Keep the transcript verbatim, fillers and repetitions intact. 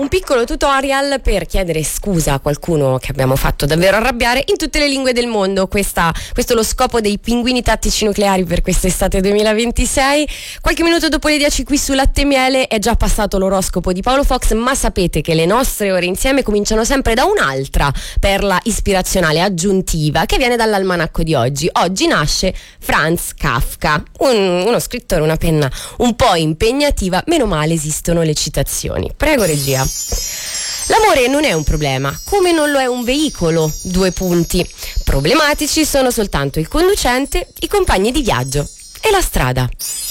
Un piccolo tutorial per chiedere scusa a qualcuno che abbiamo fatto davvero arrabbiare in tutte le lingue del mondo. Questa, questo è lo scopo dei pinguini tattici nucleari per quest'estate duemilaventisei. Qualche minuto dopo le dieci qui su Latte e Miele è già passato l'oroscopo di Paolo Fox, ma sapete che le nostre ore insieme cominciano sempre da un'altra perla ispirazionale aggiuntiva che viene dall'almanacco di oggi. Oggi nasce Franz Kafka, un, uno scrittore, una penna un po' impegnativa, meno male esistono le citazioni. Prego regia. L'amore non è un problema, come non lo è un veicolo, due punti. Problematici sono soltanto il conducente, i compagni di viaggio e la strada.